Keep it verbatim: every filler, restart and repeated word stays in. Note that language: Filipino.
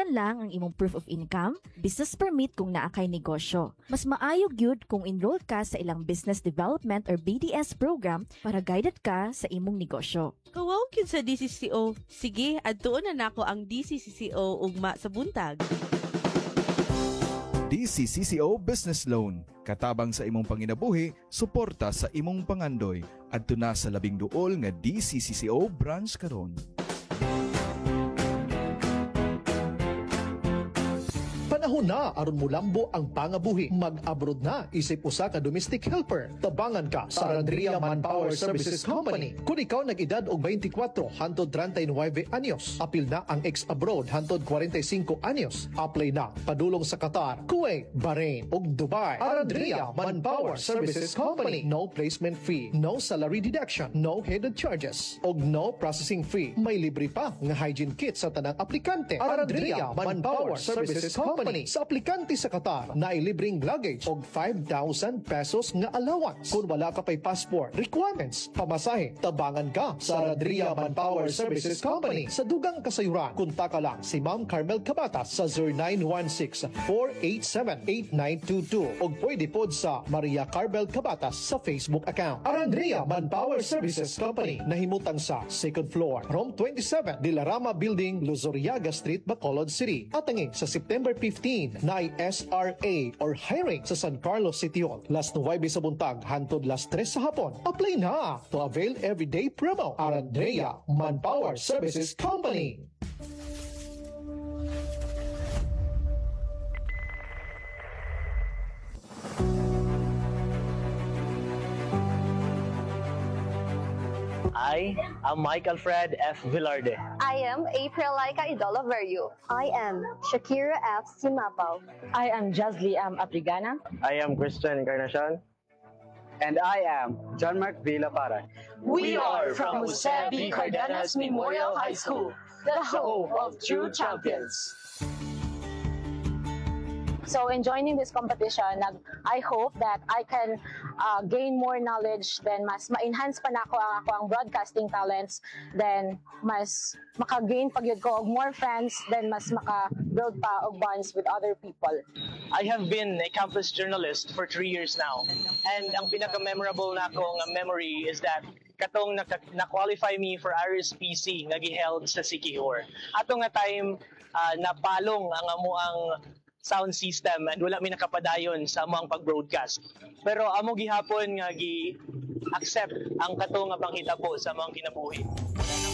man lang ang imong proof of income, business permit kung naa kay negosyo. Mas maayo gyud kung enroll ka sa ilang business development or B D S program para guided ka sa imong negosyo. Kawaw gyud sa D C C O. Sige, adtuon na nako ang D C C C O ugma sa buntag. D C C C O Business Loan. Katabang sa imong panginabuhi, suporta sa imong pangandoy. Adto na sa labing duol nga D C C C O branch karon. Panahon na aron mulambo ang pangabuhi. Mag-abroad na isip usa ka domestic helper. Tabangan ka sa Arandria Manpower Services Company. Kung ikaw nag-edad og twenty-four hantod thirty-nine anyos, apil na ang ex-abroad hantod forty-five anyos. Apply na padulong sa Qatar, Kuwait, Bahrain ug Dubai. Arandria Manpower Services Company. No placement fee, no salary deduction, no hidden charges, ug no processing fee. May libre pa nga hygiene kit sa tanang aplikante. Arandria Manpower Services Company. Sa aplikante sa Qatar na ilibring luggage og five thousand pesos nga allowance. Kung wala ka pa'y passport, requirements, pamasahe, tabangan ka sa Arandria Manpower Services Company. Sa dugang kasayuran, kunta ka lang si Ma'am Carmel Cabatas sa zero nine one six, four eight seven, eight nine two two o pwede pod sa Maria Carmel Cabatas sa Facebook account. Arandria Manpower Services Company, nahimutang sa second floor, room twenty-seven, Dilarama Building, Luzuriaga Street, Bacolod City. At angin sa September fifteen na S R A or hiring sa San Carlos City Hall. Last Nuwebe sa buntag, hantod last tres sa hapon. Apply na to avail everyday promo. Arandrea Manpower Services Company. I am Michael Fred F. Villarde. I am April Laika Idola Veryu. I am Shakira F. Simapaw. I am Jazly M. Aprigana. I am Christian Encarnacion. And I am John Mark Villa Para. We are from Jose B. Cardenas Memorial High School, the home of true champions. So in joining this competition, nag, I hope that I can uh, gain more knowledge, then mas ma-enhance pa na ako ang ako ang broadcasting talents, then mas maka-gain pag yun ko og more friends, then mas maka-build pa og bonds with other people. I have been a campus journalist for three years now. And ang pinaka-memorable na akong memory is that katong na-qualify me for R S P C nga giheld sa Siquijor. Ato nga time, uh, napalong ang amo ang sound system and wala mi nakapadayon sa among pag-broadcast. Pero amo gihapon nga gi-accept ang kato nga panghitabo sa among kinabuhi.